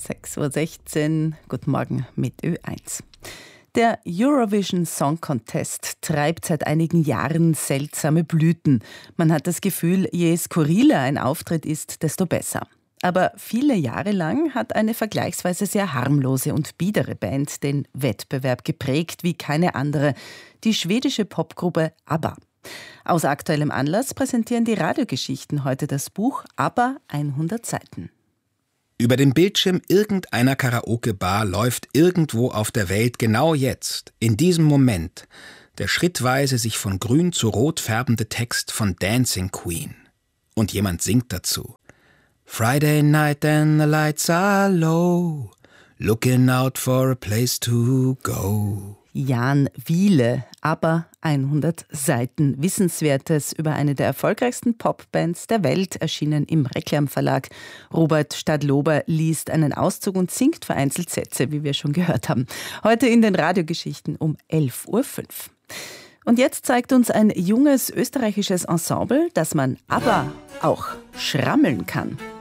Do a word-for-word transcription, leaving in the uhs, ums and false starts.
sechs Uhr sechzehn, guten Morgen mit Ö eins. Der Eurovision Song Contest treibt seit einigen Jahren seltsame Blüten. Man hat das Gefühl, je skurriler ein Auftritt ist, desto besser. Aber viele Jahre lang hat eine vergleichsweise sehr harmlose und biedere Band den Wettbewerb geprägt wie keine andere, die schwedische Popgruppe ABBA. Aus aktuellem Anlass präsentieren die Radiogeschichten heute das Buch ABBA hundert Seiten. Über dem Bildschirm irgendeiner Karaoke-Bar läuft irgendwo auf der Welt genau jetzt, in diesem Moment, der schrittweise sich von grün zu rot färbende Text von Dancing Queen. Und jemand singt dazu. Friday night and the lights are low, looking out for a place to go. Jan Wiele, ABBA hundert Seiten. Wissenswertes über eine der erfolgreichsten Popbands der Welt, erschienen im Reklam Verlag. Robert Stadlober liest einen Auszug und singt vereinzelt Sätze, wie wir schon gehört haben. Heute in den Radiogeschichten um elf Uhr fünf. Und jetzt zeigt uns ein junges österreichisches Ensemble, dass man ABBA auch schrammeln kann.